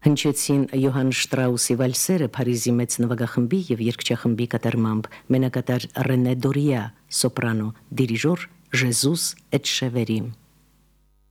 Հնչեցին Յոհան Շտրաուսի վալսերը Փարիզի մեծ նվագախմբի եւ երգչախմբի կատարմամբ, մենակատար Ռենե Դորիա, սոպրանո, դիրիժոր Ժեզուս Էչեվերի։